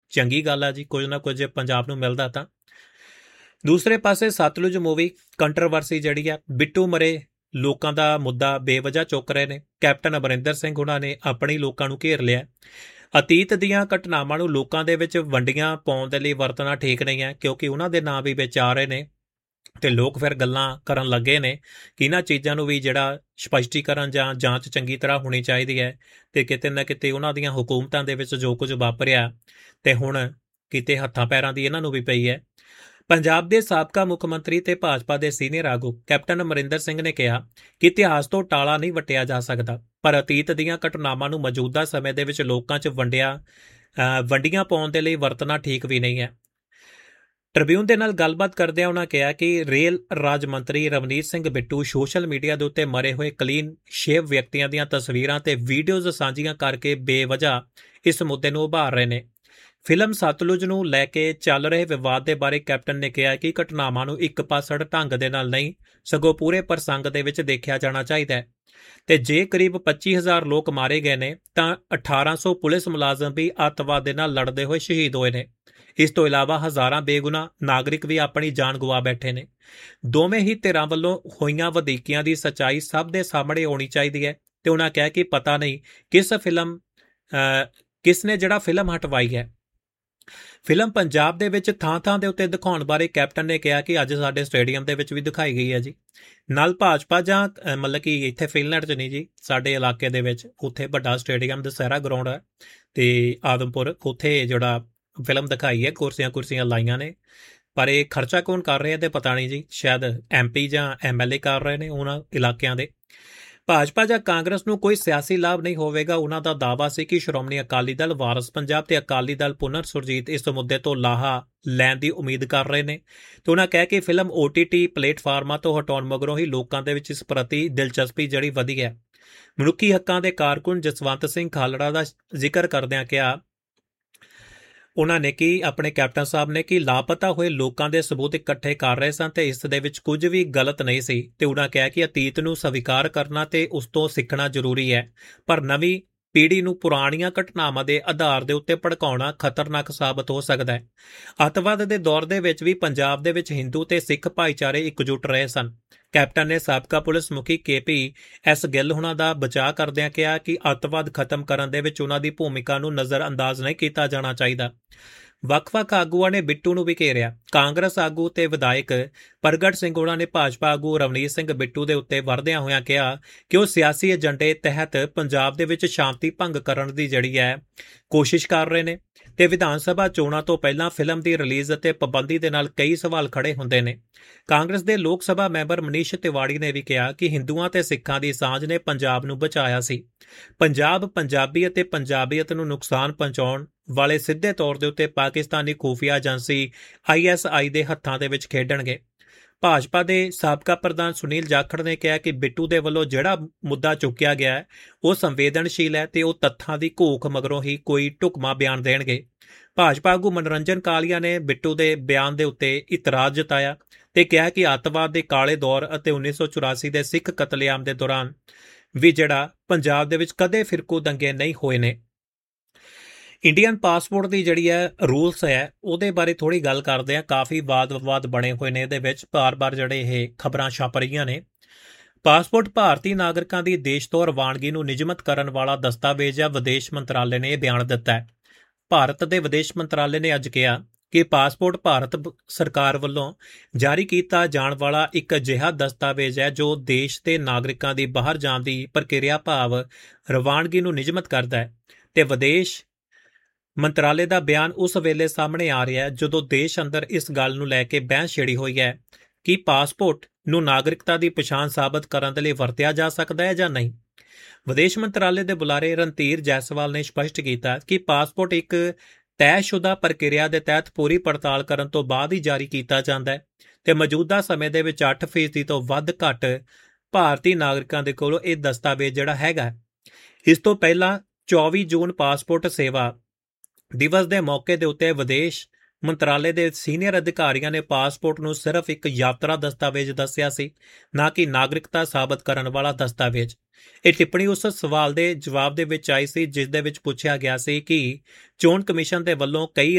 ਚੰਗੀ ਗੱਲ ਆ ਜੀ, ਕੁਝ ਨਾ ਕੁਝ ਪੰਜਾਬ ਨੂੰ ਮਿਲਦਾ ਤਾਂ। ਦੂਸਰੇ ਪਾਸੇ ਸਤਲੁਜ ਮੂਵੀ ਕੰਟਰੋਵਰਸੀ ਜਿਹੜੀ ਆ, ਬਿੱਟੂ ਮਰੇ ਲੋਕਾਂ ਦਾ ਮੁੱਦਾ ਬੇਵਜ੍ਹਾ ਚੁੱਕ ਰਹੇ ਨੇ। ਕੈਪਟਨ ਅਮਰਿੰਦਰ ਸਿੰਘ ਉਹਨਾਂ ਨੇ ਆਪਣੀ ਲੋਕਾਂ ਨੂੰ ਘੇਰ ਲਿਆ। ਅਤੀਤ ਦੀਆਂ ਘਟਨਾਵਾਂ ਨੂੰ ਲੋਕਾਂ ਦੇ ਵਿੱਚ ਵੰਡੀਆਂ ਪਾਉਣ ਦੇ ਲਈ ਵਰਤਣਾ ਠੀਕ ਨਹੀਂ ਹੈ, ਕਿਉਂਕਿ ਉਹਨਾਂ ਦੇ ਨਾਂ ਵੀ ਵਿੱਚ ਆ ਰਹੇ ਨੇ ਤੇ ਲੋਕ ਫਿਰ ਗੱਲਾਂ ਕਰਨ ਲੱਗੇ ਨੇ ਕਿ ਇਹਨਾਂ ਚੀਜ਼ਾਂ ਨੂੰ ਵੀ ਜਿਹੜਾ ਸਪਸ਼ਟੀਕਰਨ ਜਾਂ ਜਾਂਚ ਚੰਗੀ ਤਰ੍ਹਾਂ ਹੋਣੀ ਚਾਹੀਦੀ ਹੈ। ਤੇ ਕਿਤੇ ਨਾ ਕਿਤੇ ਉਹਨਾਂ ਦੀਆਂ ਹੁਕੂਮਤਾਂ ਦੇ ਵਿੱਚ ਜੋ ਕੁਝ ਵਾਪਰਿਆ ਤੇ ਹੁਣ ਕਿਤੇ ਹੱਥਾਂ ਪੈਰਾਂ ਦੀ ਇਹਨਾਂ ਨੂੰ ਵੀ ਪਈ ਹੈ। ਪੰਜਾਬ ਦੇ ਸਾਬਕਾ ਮੁੱਖ ਮੰਤਰੀ ਤੇ ਭਾਜਪਾ ਦੇ ਸੀਨੀਅਰ ਆਗੂ ਕੈਪਟਨ ਅਮਰਿੰਦਰ ਸਿੰਘ ਨੇ ਕਿਹਾ ਕਿ ਇਤਿਹਾਸ ਤੋਂ ਟਾਲਾ ਨਹੀਂ ਵੱਟਿਆ ਜਾ ਸਕਦਾ, ਪਰ ਅਤੀਤ ਦੀਆਂ ਘਟਨਾਵਾਂ ਨੂੰ ਮੌਜੂਦਾ ਸਮੇਂ ਦੇ ਵਿੱਚ ਲੋਕਾਂ 'ਚ ਵੰਡੀਆਂ ਪਾਉਣ ਦੇ ਲਈ ਵਰਤਣਾ ਠੀਕ ਵੀ ਨਹੀਂ ਹੈ। ਟ੍ਰਿਬਿਊਨ ਦੇ ਨਾਲ ਗੱਲਬਾਤ ਕਰਦਿਆਂ ਉਹਨਾਂ ਕਿਹਾ ਕਿ ਰੇਲ ਰਾਜ ਮੰਤਰੀ ਰਵਨੀਤ ਸਿੰਘ ਬਿੱਟੂ ਸੋਸ਼ਲ ਮੀਡੀਆ ਦੇ ਉੱਤੇ ਮਰੇ ਹੋਏ ਕਲੀਨ ਸ਼ੇਵ ਵਿਅਕਤੀਆਂ ਦੀਆਂ ਤਸਵੀਰਾਂ ਤੇ ਵੀਡੀਓਜ਼ ਸਾਂਝੀਆਂ ਕਰਕੇ ਬੇਵਜ੍ਹਾ ਇਸ ਮੁੱਦੇ ਨੂੰ ਉਭਾਰ ਰਹੇ ਨੇ। ਫਿਲਮ ਸਤਲੁਜ ਨੂੰ ਲੈ ਕੇ ਚੱਲ ਰਹੇ ਵਿਵਾਦ ਦੇ ਬਾਰੇ ਕੈਪਟਨ ਨੇ ਕਿਹਾ ਕਿ ਘਟਨਾਵਾਂ ਨੂੰ ਇੱਕ ਪਾਸੜ ਢੰਗ ਦੇ ਨਾਲ ਨਹੀਂ, ਸਗੋਂ ਪੂਰੇ ਪ੍ਰਸੰਗ ਦੇ ਵਿੱਚ ਦੇਖਿਆ ਜਾਣਾ ਚਾਹੀਦਾ ਹੈ। ਤੇ ਜੇ ਕਰੀਬ 25,000 ਲੋਕ ਮਾਰੇ ਗਏ ਨੇ ਤਾਂ 1800 ਪੁਲਿਸ ਮੁਲਾਜ਼ਮ ਵੀ ਅੱਤਵਾਦ ਦੇ ਨਾਲ ਲੜਦੇ ਹੋਏ ਸ਼ਹੀਦ ਹੋਏ ਨੇ। ਇਸ ਤੋਂ ਇਲਾਵਾ ਹਜ਼ਾਰਾਂ ਬੇਗੁਨਾਹ ਨਾਗਰਿਕ ਵੀ ਆਪਣੀ ਜਾਨ ਗਵਾ ਬੈਠੇ ਨੇ। ਦੋਵੇਂ ਹੀ ਧਿਰਾਂ ਵੱਲੋਂ ਹੋਈਆਂ ਵਧੀਕੀਆਂ ਦੀ ਸੱਚਾਈ ਸਭ ਦੇ ਸਾਹਮਣੇ ਆਉਣੀ ਚਾਹੀਦੀ ਹੈ। ਤੇ ਉਹਨਾਂ ਕਿਹਾ ਕਿ ਪਤਾ ਨਹੀਂ ਕਿਸ ਨੇ ਜਿਹੜਾ ਫਿਲਮ ਹਟਵਾਈ ਹੈ। ਫਿਲਮ ਪੰਜਾਬ ਦੇ ਵਿੱਚ ਥਾਂ-ਥਾਂ ਦੇ ਉੱਤੇ ਦਿਖਾਉਣ ਬਾਰੇ ਕੈਪਟਨ ਨੇ ਕਿਹਾ ਕਿ ਅੱਜ ਸਾਡੇ ਸਟੇਡੀਅਮ ਦੇ ਵਿੱਚ ਵੀ ਦਿਖਾਈ ਗਈ ਹੈ ਜੀ। ਨਾਲ ਭਾਜਪਾ ਜਾਂ ਮਤਲਬ ਕਿ ਇੱਥੇ ਫਿਲਨੈਟ 'ਚ ਨਹੀਂ ਜੀ, ਸਾਡੇ ਇਲਾਕੇ ਦੇ ਵਿੱਚ ਉੱਥੇ ਵੱਡਾ ਸਟੇਡੀਅਮ ਦੁਸਹਿਰਾ ਗਰਾਊਂਡ ਹੈ ਤੇ ਆਦਮਪੁਰ, ਉੱਥੇ ਜਿਹੜਾ ਫਿਲਮ ਦਿਖਾਈ ਹੈ, ਕੁਰਸੀਆਂ ਲਾਈਆਂ ਨੇ। ਪਰ ਇਹ ਖਰਚਾ ਕੌਣ ਕਰ ਰਿਹਾ ਤੇ ਪਤਾ ਨਹੀਂ ਜੀ, ਸ਼ਾਇਦ MP ਜਾਂ MLA ਕਰ ਰਹੇ ਨੇ ਉਹਨਾਂ ਇਲਾਕਿਆਂ ਦੇ। ਭਾਜਪਾ ਜਾਂ ਕਾਂਗਰਸ ਨੂੰ ਕੋਈ ਸਿਆਸੀ ਲਾਭ ਨਹੀਂ ਹੋਵੇਗਾ। ਉਹਨਾਂ ਦਾ ਦਾਅਵਾ ਸੀ ਕਿ ਸ਼੍ਰੋਮਣੀ ਅਕਾਲੀ ਦਲ, ਵਾਰਸ ਪੰਜਾਬ ਤੇ ਅਕਾਲੀ ਦਲ ਪੁਨਰ ਸੁਰਜੀਤ ਇਸ ਮੁੱਦੇ ਤੋਂ ਲਾਹਾ ਲੈਣ ਦੀ ਉਮੀਦ ਕਰ ਰਹੇ ਨੇ। ਤੇ ਉਹਨਾਂ ਕਹਿ ਕਿ ਫਿਲਮ OTT ਪਲੇਟਫਾਰਮਾਂ ਤੋਂ ਹਟਾਉਣ ਮਗਰੋਂ ਹੀ ਲੋਕਾਂ ਦੇ ਵਿੱਚ ਇਸ ਪ੍ਰਤੀ ਦਿਲਚਸਪੀ ਜਿਹੜੀ ਵਧੀ ਹੈ। ਮਨੁੱਖੀ ਹੱਕਾਂ ਦੇ ਕਾਰਕੁਨ ਜਸਵੰਤ ਸਿੰਘ ਖਾਲੜਾ ਦਾ ਜ਼ਿਕਰ ਕਰਦਿਆਂ ਕਿਹਾ ਉਹਨਾਂ ਨੇ ਕਿ ਆਪਣੇ ਕੈਪਟਨ ਸਾਹਿਬ ਨੇ ਕਿ ਲਾਪਤਾ ਹੋਏ ਲੋਕਾਂ ਦੇ ਸਬੂਤ ਇਕੱਠੇ ਕਰ ਰਹੇ ਸਨ ਤੇ ਇਸ ਦੇ ਵਿੱਚ ਕੁਝ ਵੀ ਗਲਤ ਨਹੀਂ ਸੀ। ਤੇ ਉਹਨਾਂ ਕਿਹਾ ਕਿ ਅਤੀਤ ਨੂੰ ਸਵੀਕਾਰ ਕਰਨਾ ਤੇ ਉਸ ਤੋਂ ਸਿੱਖਣਾ ਜ਼ਰੂਰੀ ਹੈ, ਪਰ ਨਵੀਂ ਪੀੜ੍ਹੀ ਨੂੰ ਪੁਰਾਣੀਆਂ ਘਟਨਾਵਾਂ ਦੇ ਆਧਾਰ ਦੇ ਉੱਤੇ ਭੜਕਾਉਣਾ ਖਤਰਨਾਕ ਸਾਬਤ ਹੋ ਸਕਦਾ ਹੈ। ਅੱਤਵਾਦ ਦੇ ਦੌਰ ਦੇ ਵਿੱਚ ਵੀ ਪੰਜਾਬ ਦੇ ਵਿੱਚ ਹਿੰਦੂ ਤੇ ਸਿੱਖ ਭਾਈਚਾਰੇ ਇਕਜੁੱਟ ਰਹੇ ਸਨ। ਕੈਪਟਨ ਨੇ ਸਾਬਕਾ ਪੁਲਿਸ ਮੁਖੀ KPS ਗਿੱਲ ਹੁਣਾਂ ਦਾ ਬਚਾਅ ਕਰਦਿਆਂ ਕਿਹਾ ਕਿ ਅੱਤਵਾਦ ਖਤਮ ਕਰਨ ਦੇ ਵਿੱਚ ਉਹਨਾਂ ਦੀ ਭੂਮਿਕਾ ਨੂੰ ਨਜ਼ਰਅੰਦਾਜ਼ ਨਹੀਂ ਕੀਤਾ ਜਾਣਾ ਚਾਹੀਦਾ। ਵੱਖ-ਵੱਖ ਆਗੂਆਂ ਨੇ ਬਿੱਟੂ ਨੂੰ ਵੀ ਘੇਰਿਆ। ਕਾਂਗਰਸ ਆਗੂ ਤੇ ਵਿਧਾਇਕ ਪ੍ਰਗਟ ਸਿੰਘ ਉਹਨਾਂ ਨੇ ਭਾਜਪਾ ਆਗੂ ਰਵਨੀਤ ਸਿੰਘ ਬਿੱਟੂ ਦੇ ਉੱਤੇ ਵਰਦਿਆਂ ਹੋਇਆਂ ਕਿਹਾ ਕਿ ਉਹ ਸਿਆਸੀ ਏਜੰਡੇ ਤਹਿਤ ਪੰਜਾਬ ਦੇ ਵਿੱਚ ਸ਼ਾਂਤੀ ਭੰਗ ਕਰਨ ਦੀ ਜਿਹੜੀ ਹੈ ਕੋਸ਼ਿਸ਼ ਕਰ ਰਹੇ ਨੇ ਤੇ ਵਿਧਾਨ ਸਭਾ ਚੋਣਾਂ ਤੋਂ ਪਹਿਲਾਂ ਫਿਲਮ ਦੀ ਰਿਲੀਜ਼ ਅਤੇ ਪਾਬੰਦੀ ਦੇ ਨਾਲ ਕਈ ਸਵਾਲ ਖੜੇ ਹੁੰਦੇ ਨੇ। ਕਾਂਗਰਸ ਦੇ ਲੋਕ ਸਭਾ ਮੈਂਬਰ ਮਨੀਸ਼ ਤਿਵਾੜੀ ਨੇ ਵੀ ਕਿਹਾ ਕਿ ਹਿੰਦੂਆਂ ਤੇ ਸਿੱਖਾਂ ਦੀ ਸਾਂਝ ਨੇ ਪੰਜਾਬ ਨੂੰ ਬਚਾਇਆ ਸੀ। ਪੰਜਾਬ ਪੰਜਾਬੀ ਅਤੇ ਪੰਜਾਬੀਅਤ ਨੂੰ ਨੁਕਸਾਨ ਪਹੁੰਚਾਉਣ ਵਾਲੇ ਸਿੱਧੇ ਤੌਰ ਦੇ ਉੱਤੇ ਪਾਕਿਸਤਾਨੀ ਖੂਫੀਆ ਏਜੰਸੀ ISI ਦੇ ਹੱਥਾਂ ਦੇ ਵਿੱਚ ਖੇਡਣਗੇ। ਭਾਜਪਾ ਦੇ ਸਾਬਕਾ ਪ੍ਰਧਾਨ ਸੁਨੀਲ ਜਾਖੜ ਨੇ ਕਿਹਾ ਕਿ ਬਿੱਟੂ ਦੇ ਵੱਲੋਂ ਜਿਹੜਾ ਮੁੱਦਾ ਚੁੱਕਿਆ ਗਿਆ ਹੈ ਉਹ ਸੰਵੇਦਨਸ਼ੀਲ ਹੈ ਤੇ ਉਹ ਤੱਥਾਂ ਦੀ ਘੋਖ ਮਗਰੋਂ ਹੀ ਕੋਈ ਢੁਕਵਾਂ ਬਿਆਨ ਦੇਣਗੇ। ਭਾਜਪਾ ਆਗੂ ਮਨੋਰੰਜਨ ਕਾਲੀਆ ਨੇ ਬਿੱਟੂ ਦੇ ਬਿਆਨ ਦੇ ਉੱਤੇ ਇਤਰਾਜ਼ ਜਤਾਇਆ ਤੇ ਕਿਹਾ ਕਿ ਅੱਤਵਾਦ ਦੇ ਕਾਲੇ ਦੌਰ ਅਤੇ 1984 ਦੇ ਸਿੱਖ ਕਤਲੇਆਮ ਦੇ ਦੌਰਾਨ ਵੀ ਜਿਹੜਾ ਪੰਜਾਬ ਦੇ ਵਿੱਚ ਕਦੇ ਫਿਰਕੂ ਦੰਗੇ ਨਹੀਂ ਹੋਏ ਨੇ। ਇੰਡੀਅਨ ਪਾਸਪੋਰਟ ਦੀ ਜਿਹੜੀ ਹੈ ਰੂਲਸ ਹੈ ਉਹਦੇ ਬਾਰੇ ਥੋੜ੍ਹੀ ਗੱਲ ਕਰਦੇ ਆ। ਕਾਫੀ ਵਾਦ-ਵਿਵਾਦ ਬਣੇ ਹੋਏ ਨੇ ਇਹਦੇ ਵਿੱਚ, ਬਾਰ-ਬਾਰ ਜਿਹੜੇ ਇਹ ਖਬਰਾਂ ਛਪ ਰਹੀਆਂ ਨੇ। ਪਾਸਪੋਰਟ ਭਾਰਤੀ ਨਾਗਰਿਕਾਂ ਦੀ ਦੇਸ਼ ਤੋਂ ਰਵਾਨਗੀ ਨੂੰ ਨਿਯਮਤ ਕਰਨ ਵਾਲਾ ਦਸਤਾਵੇਜ਼ ਹੈ। ਵਿਦੇਸ਼ ਮੰਤਰਾਲੇ ਨੇ ਇਹ ਬਿਆਨ ਦਿੱਤਾ ਹੈ। ਭਾਰਤ ਦੇ ਵਿਦੇਸ਼ ਮੰਤਰਾਲੇ ਨੇ ਅੱਜ ਕਿਹਾ ਕਿ ਪਾਸਪੋਰਟ ਭਾਰਤ ਸਰਕਾਰ ਵੱਲੋਂ ਜਾਰੀ ਕੀਤਾ ਜਾਣ ਵਾਲਾ ਇੱਕ ਅਜਿਹਾ ਦਸਤਾਵੇਜ਼ ਹੈ ਜੋ ਦੇਸ਼ ਦੇ ਨਾਗਰਿਕਾਂ ਦੀ ਬਾਹਰ ਜਾਣ ਦੀ ਪ੍ਰਕਿਰਿਆ ਭਾਵ ਰਵਾਨਗੀ ਨੂੰ ਨਿਯਮਤ ਕਰਦਾ ਹੈ। ਤੇ ਵਿਦੇਸ਼ ਮੰਤਰਾਲੇ ਦਾ ਬਿਆਨ ਉਸ ਵੇਲੇ ਸਾਹਮਣੇ ਆ ਰਿਹਾ ਹੈ ਜਦੋਂ ਦੇਸ਼ ਅੰਦਰ ਇਸ ਗੱਲ ਨੂੰ ਲੈ ਕੇ ਬਹਿਸ ਛਿੜੀ ਹੋਈ ਹੈ ਕਿ ਪਾਸਪੋਰਟ ਨੂੰ ਨਾਗਰਿਕਤਾ ਦੀ ਪਛਾਣ ਸਾਬਤ ਕਰਨ ਦੇ ਲਈ ਵਰਤਿਆ ਜਾ ਸਕਦਾ ਹੈ ਜਾਂ ਨਹੀਂ। ਵਿਦੇਸ਼ ਮੰਤਰਾਲੇ ਦੇ ਬੁਲਾਰੇ ਰਣਧੀਰ ਜੈਸਵਾਲ ਨੇ ਸਪਸ਼ਟ ਕੀਤਾ ਕਿ ਪਾਸਪੋਰਟ ਇੱਕ ਤੈਅਸ਼ੁਦਾ ਪ੍ਰਕਿਰਿਆ ਦੇ ਤਹਿਤ ਪੂਰੀ ਪੜਤਾਲ ਕਰਨ ਤੋਂ ਬਾਅਦ ਹੀ ਜਾਰੀ ਕੀਤਾ ਜਾਂਦਾ ਹੈ ਤੇ ਮੌਜੂਦਾ ਸਮੇਂ ਦੇ ਵਿੱਚ 8% ਤੋਂ ਵੱਧ ਘੱਟ ਭਾਰਤੀ ਨਾਗਰਿਕਾਂ ਦੇ ਕੋਲ ਇਹ ਦਸਤਾਵੇਜ਼ ਜਿਹੜਾ ਹੈਗਾ। ਇਸ ਤੋਂ ਪਹਿਲਾਂ 24 ਜੂਨ ਪਾਸਪੋਰਟ ਸੇਵਾ ਦਿਵਸ ਦੇ ਮੌਕੇ ਦੇ ਉੱਤੇ ਵਿਦੇਸ਼ ਮੰਤਰਾਲੇ ਦੇ ਸੀਨੀਅਰ ਅਧਿਕਾਰੀਆਂ ਨੇ ਪਾਸਪੋਰਟ ਨੂੰ ਸਿਰਫ ਇੱਕ ਯਾਤਰਾ ਦਸਤਾਵੇਜ਼ ਦੱਸਿਆ ਸੀ, ਨਾ ਕਿ ਨਾਗਰਿਕਤਾ ਸਾਬਤ ਕਰਨ ਵਾਲਾ ਦਸਤਾਵੇਜ਼। ਇਹ ਟਿੱਪਣੀ ਉਸ ਸਵਾਲ ਦੇ ਜਵਾਬ ਦੇ ਵਿੱਚ ਆਈ ਸੀ ਜਿਸ ਦੇ ਵਿੱਚ ਪੁੱਛਿਆ ਗਿਆ ਸੀ ਕਿ ਚੋਣ ਕਮਿਸ਼ਨ ਦੇ ਵੱਲੋਂ ਕਈ